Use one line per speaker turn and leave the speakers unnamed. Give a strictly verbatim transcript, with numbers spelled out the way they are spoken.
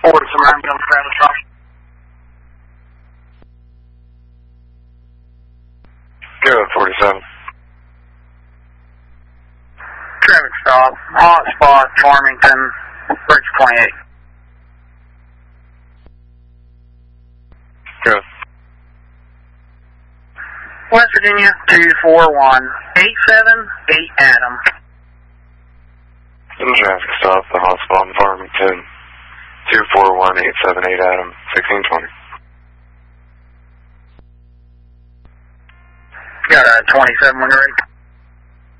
forty some ambulance Travis stop.
Good, forty-seven.
Traffic stop, hot spot, Farmington, bridge twenty-eight.
Good.
West Virginia, two four one, eight seven eight Adam.
In traffic stop, the hotspot in Farmington, two four one eight seven eight Adam, sixteen twenty.
Got a twenty-seven when you're ready.